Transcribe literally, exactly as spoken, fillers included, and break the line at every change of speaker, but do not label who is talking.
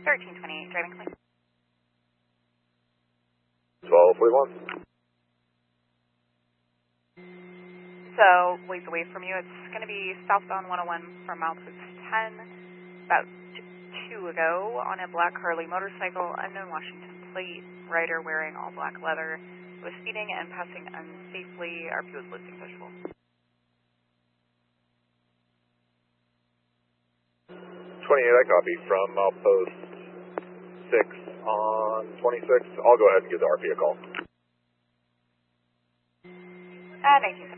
thirteen twenty-eight, driving clean.
twelve forty-one.
So, ways away from you, it's going to be southbound one oh one from milepost ten, about two ago, on a black Harley motorcycle, unknown Washington plate, rider wearing all black leather, was speeding and passing unsafely. R P was losing visual.
twenty-eight, I copy from milepost six on twenty-six. I'll go ahead and give the R P a call.
Uh, nineteen